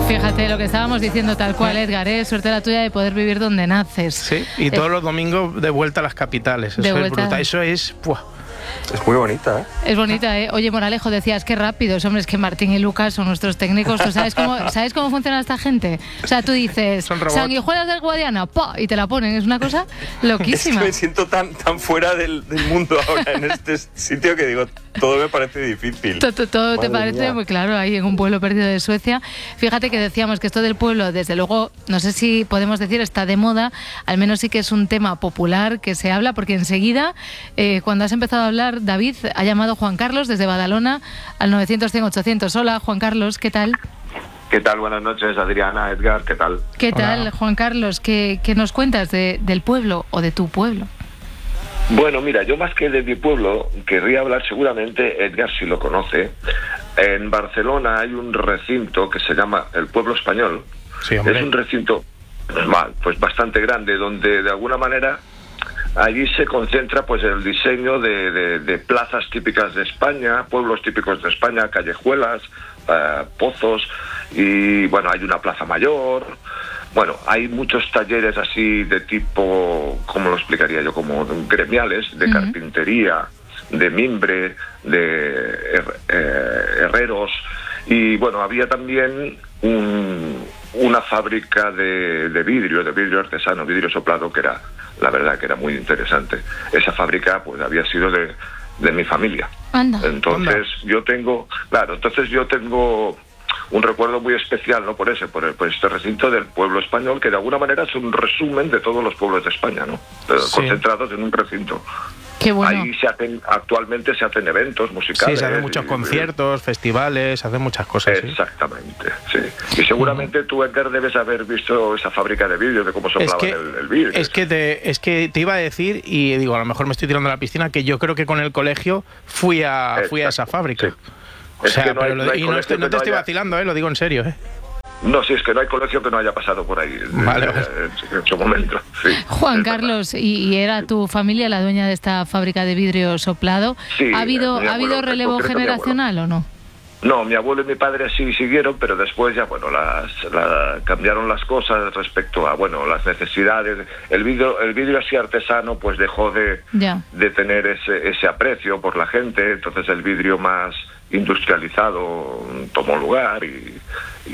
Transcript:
Fíjate lo que estábamos diciendo tal cual, Edgar, suerte la tuya de poder vivir donde naces. Sí, y todos los domingos de vuelta a las capitales. Eso es brutal. Eso es... ¡puah! Es muy bonita, ¿eh? Es bonita, ¿eh? Oye, Moralejo, decías que rápidos, hombre, es que Martín y Lucas son nuestros técnicos. ¿Tú sabes cómo funciona esta gente? O sea, tú dices, sanguijuelas del Guadiana, ¡pa! Y te la ponen. Es una cosa loquísima. Es que me siento tan fuera del mundo ahora en este sitio que digo, todo me parece difícil. Todo te parece muy claro ahí en un pueblo perdido de Suecia. Fíjate que decíamos que esto del pueblo, desde luego, no sé si podemos decir está de moda, al menos sí que es un tema popular que se habla, porque enseguida, cuando has empezado a hablar, David, ha llamado Juan Carlos desde Badalona al 900-100-800. Hola, Juan Carlos, ¿qué tal? ¿Qué tal? Buenas noches, Adriana, Edgar, ¿qué tal? ¿Qué tal, Hola. Juan Carlos? ¿Qué nos cuentas del pueblo o de tu pueblo? Bueno, mira, yo más que de mi pueblo, querría hablar seguramente, Edgar si lo conoce, en Barcelona hay un recinto que se llama el Pueblo Español. Sí, hombre. Es un recinto pues bastante grande, donde de alguna manera allí se concentra pues el diseño de plazas típicas de España, pueblos típicos de España, callejuelas, pozos, y bueno, hay una plaza mayor. Bueno, hay muchos talleres así de tipo, ¿cómo lo explicaría yo? Como gremiales, de carpintería, de mimbre, de herreros. Y bueno, había también una fábrica de vidrio artesano, vidrio soplado, que era, la verdad, que era muy interesante. Esa fábrica pues había sido de mi familia. Anda. Entonces yo tengo un recuerdo muy especial, ¿no? Por este recinto del pueblo español, que de alguna manera es un resumen de todos los pueblos de España, ¿no? Sí. Concentrados en un recinto. Qué bueno. Ahí actualmente se hacen eventos musicales. Sí, se hacen muchos conciertos, festivales, se hacen muchas cosas. Exactamente, sí. Y seguramente tú, Edgar, debes haber visto esa fábrica de vidrio, de cómo soplaban el vidrio. Es que te iba a decir, y digo, a lo mejor me estoy tirando a la piscina, que yo creo que con el colegio fui a esa fábrica. Sí. O sea, no te estoy vacilando, lo digo en serio, No, sí, es que no hay colegio que no haya pasado por ahí vale. En su momento. Sí, Juan Carlos, ¿y era tu familia la dueña de esta fábrica de vidrio soplado? Sí, ¿Ha habido relevo generacional o no? No, mi abuelo y mi padre sí siguieron, pero después ya, bueno, cambiaron las cosas respecto a, bueno, las necesidades. El vidrio así artesano pues dejó de tener ese aprecio por la gente, entonces el vidrio más industrializado tomó lugar y